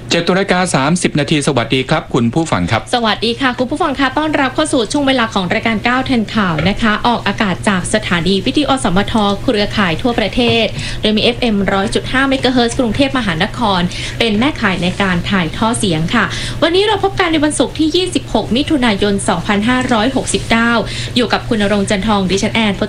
7:30 น.สวัสดีครับคุณผู้ฟังครับสวัสดีค่ะคุณผู้ฟังค่ะต้อนรับเข้าสู่ช่วงเวลาของรายการ9ทันข่าวนะคะออกอากาศจากสถานีวิทยุอสมทเครือข่ายทั่วประเทศโดยมี FM 100.5 เมกะเฮิรตซ์กรุงเทพมหานครเป็นแม่ข่ายในการถ่ายทอดเสียงค่ะวันนี้เราพบกันในวันศุกร์ที่26มิถุนายน2569อยู่กับคุณณรงค์จันทองดิฉันแอน